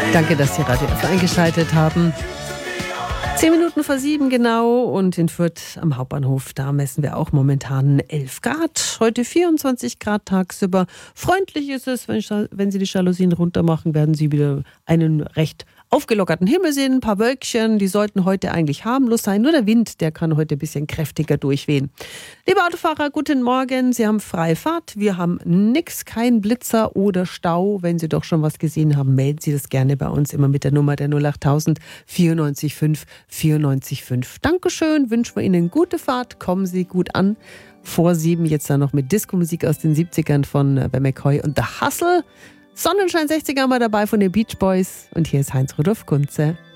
Danke, dass Sie Radio F eingeschaltet haben. 10 Minuten vor 7 genau und in Fürth am Hauptbahnhof, da messen wir auch momentan 11 Grad. Heute 24 Grad tagsüber. Freundlich ist es, wenn Sie die Jalousien runter machen, werden Sie wieder einen recht aufgelockerten Himmel sehen, ein paar Wölkchen, die sollten heute eigentlich harmlos sein. Nur der Wind, der kann heute ein bisschen kräftiger durchwehen. Liebe Autofahrer, guten Morgen. Sie haben freie Fahrt. Wir haben nix, kein Blitzer oder Stau. Wenn Sie doch schon was gesehen haben, melden Sie das gerne bei uns, immer mit der Nummer der 08000 94 5 94 5. Dankeschön, wünschen wir Ihnen gute Fahrt, kommen Sie gut an. Vor 7 jetzt dann noch mit Disco-Musik aus den 70ern von The McCoy und The Hustle. Sonnenschein 60er haben wir dabei von den Beach Boys und hier ist Heinz Rudolf Kunze.